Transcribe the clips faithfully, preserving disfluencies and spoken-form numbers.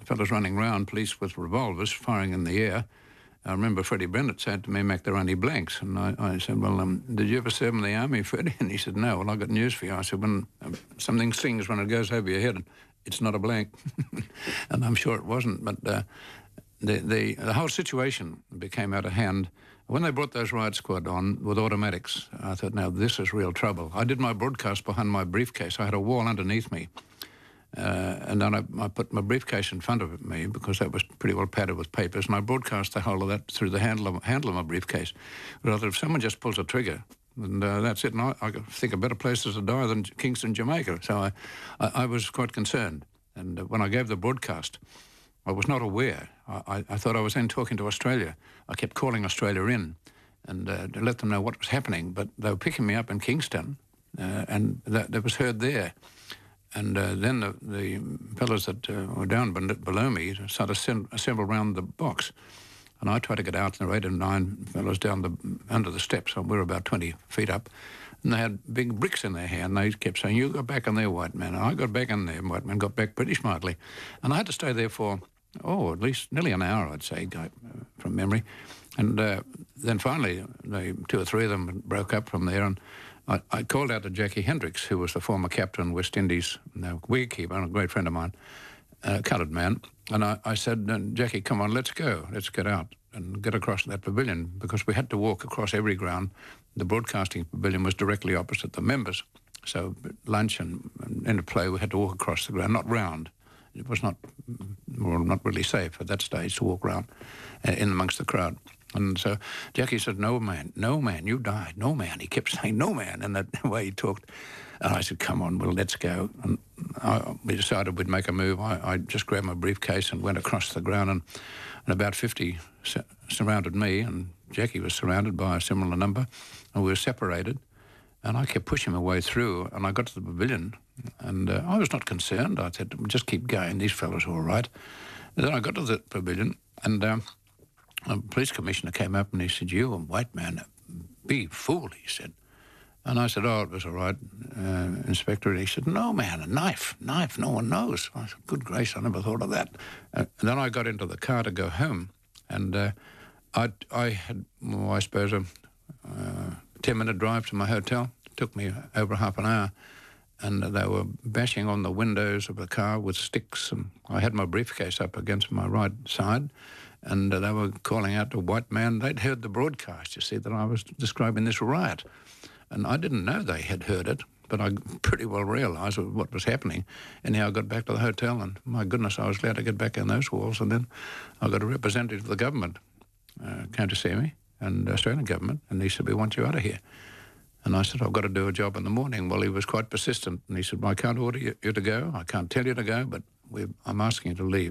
fellas running around, police with revolvers firing in the air. I remember Freddie Brennett said to me, Mac, they're only blanks. And I, I said, well, um, did you ever serve in the army, Freddie? And he said, no. Well, I got news for you. I said, when um, something sings when it goes over your head, it's not a blank. And I'm sure it wasn't. But uh, the, the, the whole situation became out of hand. When they brought those riot squad on with automatics, I thought, now, this is real trouble. I did my broadcast behind my briefcase. I had a wall underneath me. Uh, and then I, I put my briefcase in front of me because that was pretty well padded with papers, and I broadcast the whole of that through the handle of, handle of my briefcase. Rather, if someone just pulls a trigger, and uh, that's it, and I, I think of better places to die than Kingston, Jamaica. So I, I, I was quite concerned. And uh, when I gave the broadcast, I was not aware. I, I, I thought I was then talking to Australia. I kept calling Australia in and uh, to let them know what was happening, but they were picking me up in Kingston, uh, and that, that was heard there. And uh, then the, the fellows that uh, were down below me started to assemble around the box. And I tried to get out, and there were eight or nine fellows down the, under the steps. We were about twenty feet up. And they had big bricks in their hand. And they kept saying, you got back in there, white man. And I got back in there, white man got back pretty smartly. And I had to stay there for, oh, at least nearly an hour, I'd say, from memory. And uh, then finally, they, two or three of them broke up from there. And I, I called out to Jackie Hendricks, who was the former captain, West Indies uh, wicketkeeper, a great friend of mine, a coloured man. And I, I said, Jackie, come on, let's go. Let's get out and get across that pavilion, because we had to walk across every ground. The broadcasting pavilion was directly opposite the members. So lunch and, and end of play, we had to walk across the ground, not round. It was not, well, not really safe at that stage to walk round uh, in amongst the crowd. And so Jackie said, no, man, no, man, you died, no, man. He kept saying, no, man, in that way he talked. And I said, come on, well, let's go. And I, we decided we'd make a move. I, I just grabbed my briefcase and went across the ground, and, and about fifty su surrounded me, and Jackie was surrounded by a similar number, and we were separated. And I kept pushing my way through, and I got to the pavilion, and uh, I was not concerned. I said, just keep going, these fellows are all right. And then I got to the pavilion, and um, a police commissioner came up and he said, you, a white man, be fool, he said. And I said, oh, it was all right, uh, Inspector. And he said, no, man, a knife, knife, no one knows. I said, good grace, I never thought of that. Uh, and then I got into the car to go home, and uh, I, I had, well, I suppose, a uh, ten-minute drive to my hotel. It took me over half an hour, and they were bashing on the windows of the car with sticks, and I had my briefcase up against my right side, and they were calling out to white man. They'd heard the broadcast, you see, that I was describing this riot. And I didn't know they had heard it, but I pretty well realised what was happening. Anyhow, I got back to the hotel, and my goodness, I was glad to get back in those walls. And then I got a representative of the government uh, came to see me, and the Australian government, and he said, we want you out of here. And I said, I've got to do a job in the morning. Well, he was quite persistent, and he said, well, I can't order you to go, I can't tell you to go, but we, I'm asking you to leave.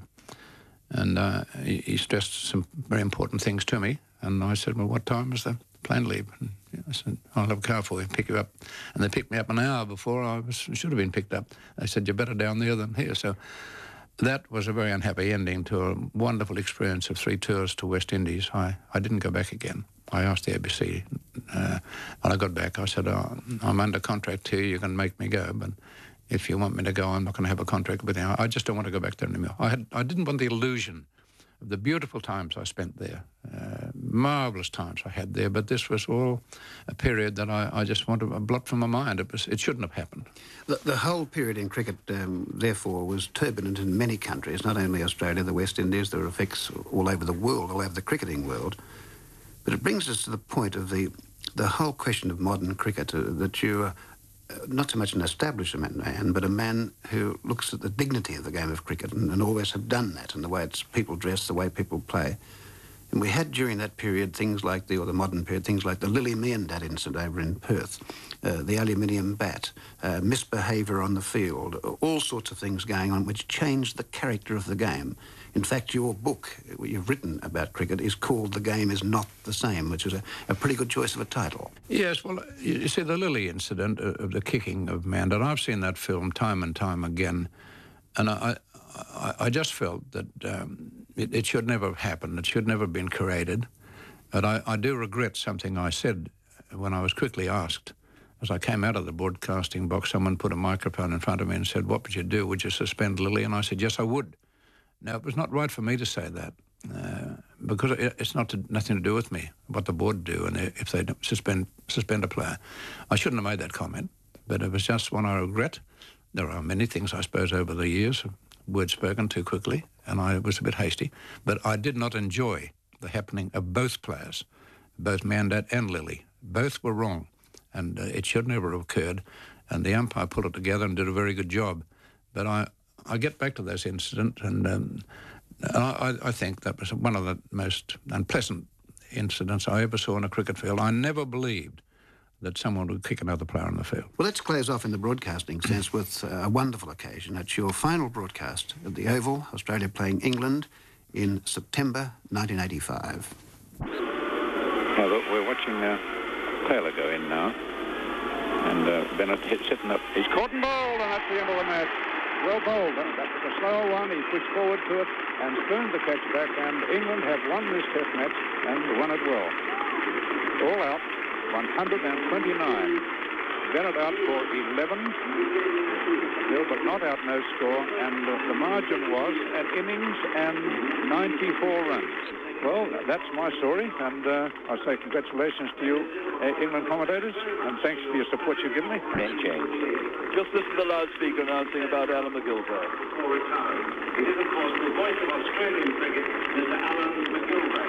And uh, he, he stressed some very important things to me, and I said, well, what time is the plane leave? And I said, I'll have a car for you, pick you up. And they picked me up an hour before I was, should have been picked up. They said, you're better down there than here. So that was a very unhappy ending to a wonderful experience of three tours to West Indies. I, I didn't go back again. I asked the A B C. Uh, when I got back, I said, oh, I'm under contract here, you can make me go, but if you want me to go, I'm not going to have a contract with you. I just don't want to go back there anymore. I, had, I didn't want the illusion of the beautiful times I spent there, uh, marvellous times I had there, but this was all a period that I, I just wanted to blot from my mind. It, was, it shouldn't have happened. The, the whole period in cricket, um, therefore, was turbulent in many countries, not only Australia, the West Indies. There were effects all over the world, all over the cricketing world. But it brings us to the point of the, the whole question of modern cricket, uh, that you are uh, not so much an establishment man, but a man who looks at the dignity of the game of cricket, and, and always have done that, and the way it's people dress, the way people play. And we had during that period things like the, or the modern period, things like the Lily Meandad incident over in Perth, uh, the aluminium bat, uh, misbehaviour on the field, all sorts of things going on which changed the character of the game. In fact, your book, what you've written about cricket, is called The Game Is Not the Same, which is a, a pretty good choice of a title. Yes, well, you see, the Lily incident of the kicking of Meandad, I've seen that film time and time again, and I, I, I just felt that um, it, it should never have happened. It should never have been created. But I, I do regret something I said when I was quickly asked. As I came out of the broadcasting box, someone put a microphone in front of me and said, what would you do? Would you suspend Lily? And I said, yes, I would. No, it was not right for me to say that uh, because it, it's not to, nothing to do with me, what the board do and if they suspend suspend a player. I shouldn't have made that comment, but it was just one I regret. There are many things, I suppose, over the years, words spoken too quickly, and I was a bit hasty. But I did not enjoy the happening of both players, both Mandat and Lilly. Both were wrong, and uh, it should never have occurred. And the umpire pulled it together and did a very good job. But I, I get back to those incidents, and um, I, I think that was one of the most unpleasant incidents I ever saw in a cricket field. I never believed that someone would kick another player on the field. Well, let's close off in the broadcasting sense with uh, a wonderful occasion. It's your final broadcast at the Oval, Australia playing England in September nineteen eighty-five. Now, we're watching uh, Taylor go in now. And uh, Bennett hit, sitting up. He's caught and bowled, and that's the end of the match. Well bowled. That was a slower one. He pushed forward to it and spooned the catch back, and England have won this test match and won it well. All out. one hundred twenty-nine. Bennett out for eleven. Still, but not out, no score. And uh, the margin was an innings and ninety-four runs. Well, that's my story, and uh, I say congratulations to you, uh, England commentators, and thanks for your support you've given me. May change. Just listen to the loudspeaker announcing about Alan McGilvray. It is, of course, the voice of Australian cricket, Mister Alan McGilvray.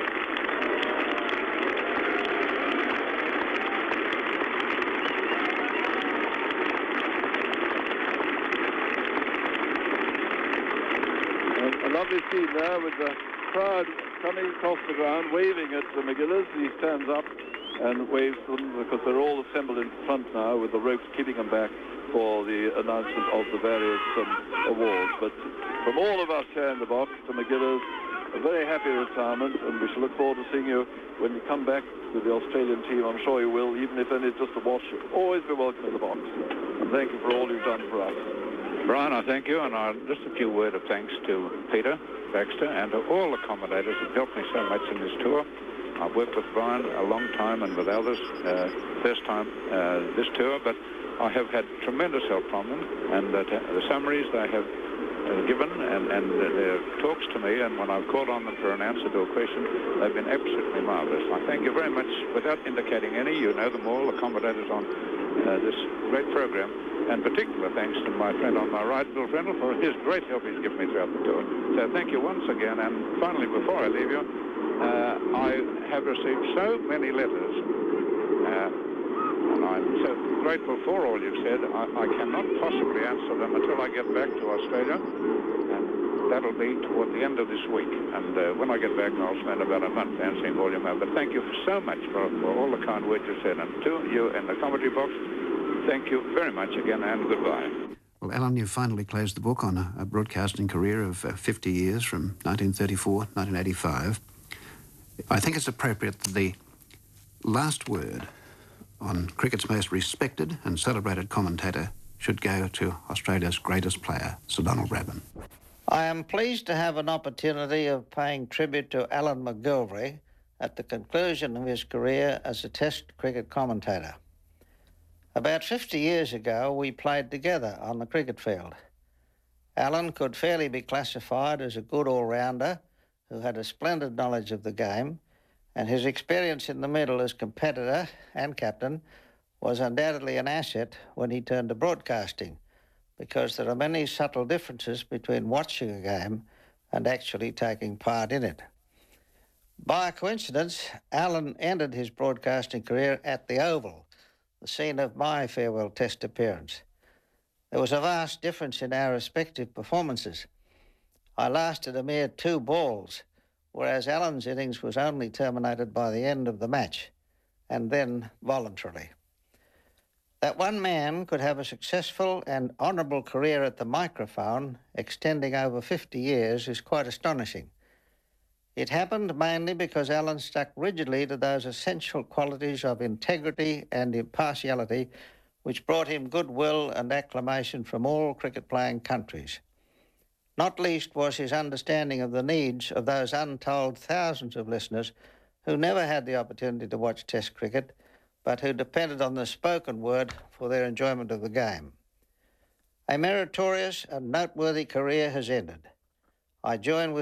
A lovely scene there with the crowd coming across the ground, waving at the McGillers. He stands up and waves them because they're all assembled in front now with the ropes keeping them back for the announcement of the various um, awards. But from all of us here in the box, the McGillers, a very happy retirement, and we shall look forward to seeing you when you come back to the Australian team. I'm sure you will, even if only just to watch. You'll always be welcome in the box. And thank you for all you've done for us. Brian, I thank you, and I, just a few words of thanks to Peter Baxter and to all the commentators who've helped me so much in this tour. I've worked with Brian a long time and with others, uh, first time uh, this tour, but I have had tremendous help from them, and uh, the summaries they have uh, given and, and their talks to me, and when I've called on them for an answer to a question, they've been absolutely marvellous. I thank you very much, without indicating any. You know them all, the commentators on uh, this great program. And particular thanks to my friend on my right, Bill Frendel, for his great help he's given me throughout the tour. So thank you once again. And finally, before I leave you, uh, I have received so many letters, uh, and I'm so grateful for all you've said. I, I cannot possibly answer them until I get back to Australia, and that'll be toward the end of this week. And uh, when I get back, I'll spend about a month answering all you have. But thank you so much for, for all the kind words you said. And to you in the commentary box, thank you very much again, and goodbye. Well, Alan, you finally closed the book on a, a broadcasting career of uh, fifty years from nineteen thirty-four to nineteen eighty-five. I think it's appropriate that the last word on cricket's most respected and celebrated commentator should go to Australia's greatest player, Sir Donald Bradman. I am pleased to have an opportunity of paying tribute to Alan McGilvray at the conclusion of his career as a Test cricket commentator. About fifty years ago, we played together on the cricket field. Alan could fairly be classified as a good all-rounder who had a splendid knowledge of the game, and his experience in the middle as competitor and captain was undoubtedly an asset when he turned to broadcasting, because there are many subtle differences between watching a game and actually taking part in it. By coincidence, Alan ended his broadcasting career at the Oval, the scene of my farewell Test appearance. There was a vast difference in our respective performances. I lasted a mere two balls, whereas Alan's innings was only terminated by the end of the match, and then voluntarily. That one man could have a successful and honourable career at the microphone extending over fifty years is quite astonishing. It happened mainly because Alan stuck rigidly to those essential qualities of integrity and impartiality which brought him goodwill and acclamation from all cricket-playing countries. Not least was his understanding of the needs of those untold thousands of listeners who never had the opportunity to watch Test cricket, but who depended on the spoken word for their enjoyment of the game. A meritorious and noteworthy career has ended. I join with